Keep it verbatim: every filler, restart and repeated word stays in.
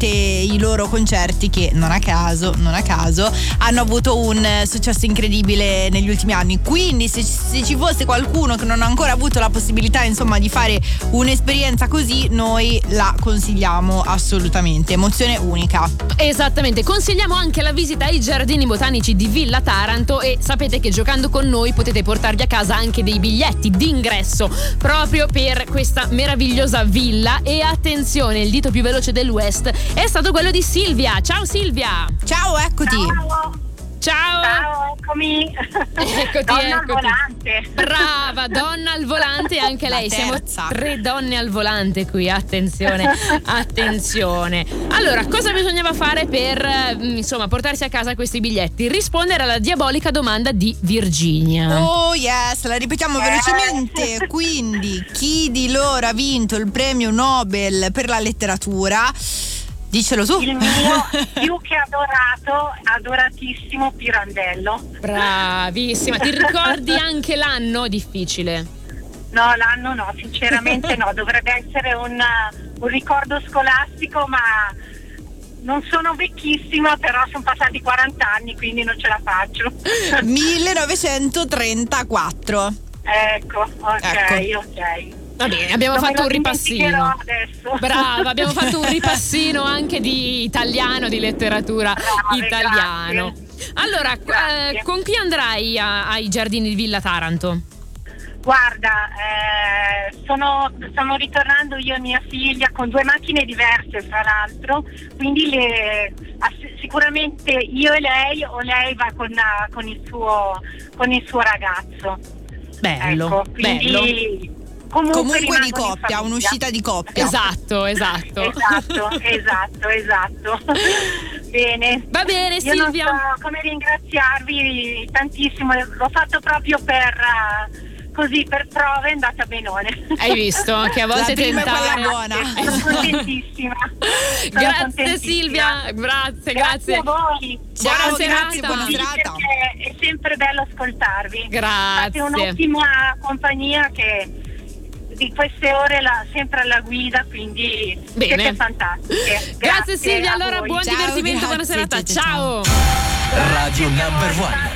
durante i loro concerti, che non a caso, non a caso hanno avuto un successo incredibile negli ultimi anni. Quindi se, se ci fosse qualcuno che non ha ancora avuto la possibilità, insomma, di fare un'esperienza così, noi la consigliamo assolutamente. Emozione unica. Esattamente, consigliamo anche la visita ai giardini botanici di Villa Taranto, e sapete che giocando con noi potete portarvi a casa anche dei biglietti d'ingresso proprio per questa meravigliosa villa. E attenzione, il dito più veloce del West è stato quello di Silvia. Ciao Silvia. Ciao, eccoti. Ciao. Ciao. Ciao, eccomi. Eccoti, donna eccoti. al volante. Brava, donna al volante anche lei. Siamo tre donne al volante qui, attenzione, attenzione. Allora, cosa bisognava fare per insomma portarsi a casa questi biglietti? Rispondere alla diabolica domanda di Virginia. Oh yes, la ripetiamo Yes. velocemente. Quindi, chi di loro ha vinto il premio Nobel per la letteratura? Dicelo tu. Il mio più che adorato, adoratissimo Pirandello. Bravissima. Ti ricordi anche l'anno? Difficile. No, l'anno no, sinceramente no. Dovrebbe essere un, un ricordo scolastico, ma non sono vecchissima, però sono passati quaranta anni, quindi non ce la faccio. millenovecentotrentaquattro. Ecco, ok, Ecco. ok. Va bene, abbiamo Non me fatto lo un ripassino. dimenticherò adesso. Brava, abbiamo fatto un ripassino anche di italiano, di letteratura Brave, italiano. grazie. Allora, Grazie. eh, con chi andrai a- ai giardini di Villa Taranto? Guarda, eh, sono, sono ritornando io e mia figlia con due macchine diverse, tra l'altro, quindi le, ass- sicuramente io e lei, o lei va con, la- con, il, suo, con il suo ragazzo. Bello, Ecco, quindi bello. comunque, Comunque di rimangono in coppia, famiglia. un'uscita di coppia. Esatto, esatto. Esatto, esatto, esatto. Bene. Va bene, Io non Silvia. so come ringraziarvi tantissimo, l'ho fatto proprio per eh, così, per prove, è andata benone. Hai visto che a volte La prima è tentare quella buona. Sono contentissima. Sono Grazie contentissima. Silvia, grazie, Grazie grazie. a voi. Buona Ciao, serata. grazie, buona serata. Perché è sempre bello ascoltarvi. Grazie. Fate un'ottima compagnia, che di queste ore la, sempre alla guida, quindi Bene. siete fantastiche. Grazie, Grazie Silvia, a allora voi. buon Ciao, divertimento, buona grazie, serata. ciao, ciao. Ciao. Radio Number One.